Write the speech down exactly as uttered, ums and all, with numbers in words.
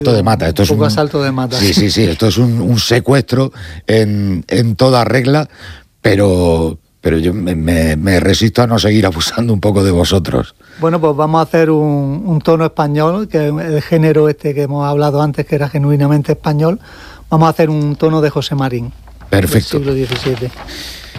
Esto de mata, esto un es poco un asalto de mata. Sí, sí, sí, esto es un, un secuestro en, en toda regla, pero, pero yo me, me, me resisto a no seguir abusando un poco de vosotros. Bueno, pues vamos a hacer un, un tono español, que es el género este que hemos hablado antes, que era genuinamente español. Vamos a hacer un tono de José Marín. Perfecto. Del siglo diecisiete.